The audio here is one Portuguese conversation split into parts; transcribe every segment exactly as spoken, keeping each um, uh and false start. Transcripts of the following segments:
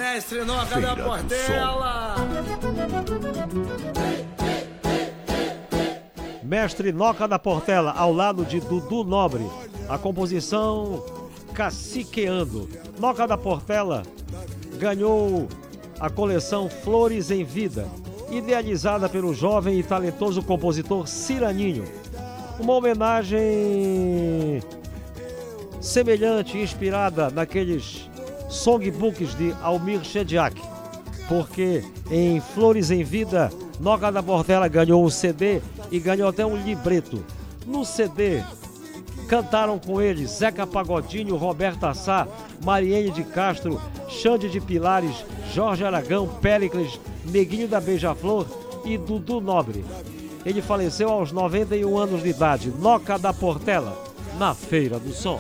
Mestre Noca da Portela. Mestre Noca da Portela, ao lado de Dudu Nobre. A composição Caciqueando. Noca da Portela ganhou a coleção Flores em Vida, idealizada pelo jovem e talentoso compositor Ciraninho. Uma homenagem semelhante, inspirada naqueles songbooks de Almir Shediak, porque em Flores em Vida, Noca da Portela ganhou um C D e ganhou até um libreto. No C D, cantaram com ele Zeca Pagodinho, Roberta Sá, Mariene de Castro, Xande de Pilares, Jorge Aragão, Péricles, Neguinho da Beija-Flor e Dudu Nobre. Ele faleceu aos noventa e um anos de idade. Noca da Portela, na Feira do Som.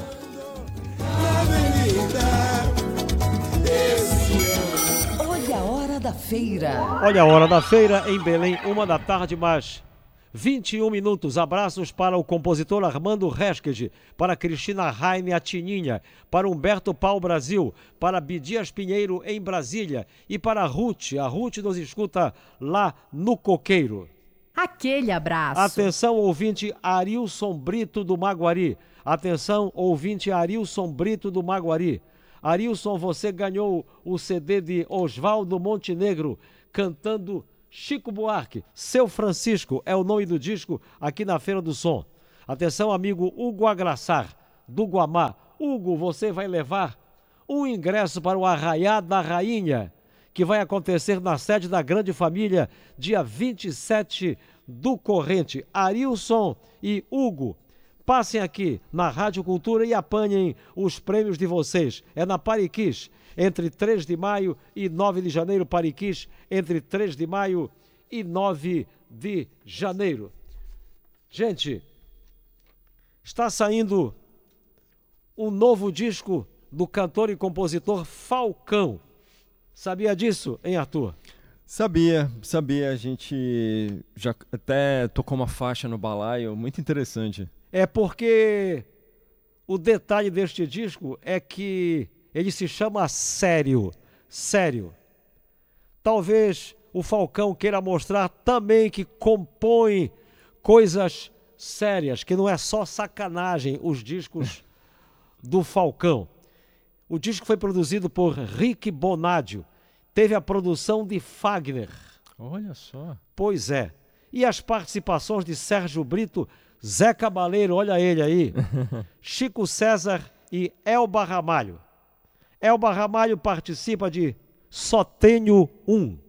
Olha a hora da feira. Olha a hora da feira em Belém, uma da tarde, mais vinte e um minutos. Abraços para o compositor Armando Resquede, para Cristina Raine Atininha, para Humberto Pau Brasil, para Bidias Pinheiro em Brasília e para a Ruth. A Ruth nos escuta lá no Coqueiro. Aquele abraço. Atenção, ouvinte Arilson Brito do Maguari. Atenção, ouvinte Arilson Brito do Maguari. Arilson, você ganhou o C D de Oswaldo Montenegro, cantando Chico Buarque. Seu Francisco é o nome do disco aqui na Feira do Som. Atenção, amigo Hugo Agraçar, do Guamá. Hugo, você vai levar um ingresso para o Arraiá da Rainha, que vai acontecer na sede da Grande Família, dia vinte e sete do corrente. Arilson e Hugo, passem aqui na Rádio Cultura e apanhem os prêmios de vocês. É na Pariquis, entre três de maio e nove de janeiro. Pariquis, entre três de maio e nove de janeiro. Gente, está saindo um novo disco do cantor e compositor Falcão. Sabia disso, hein, Arthur? Sabia, sabia. A gente já até tocou uma faixa no balaio, muito interessante. É porque o detalhe deste disco é que ele se chama Sério. Sério. Talvez o Falcão queira mostrar também que compõe coisas sérias, que não é só sacanagem os discos do Falcão. O disco foi produzido por Rick Bonadio. Teve a produção de Fagner. Olha só. Pois é. E as participações de Sérgio Brito, Zé Cabaleiro, olha ele aí, Chico César e Elba Ramalho. Elba Ramalho participa de Só Tenho Um.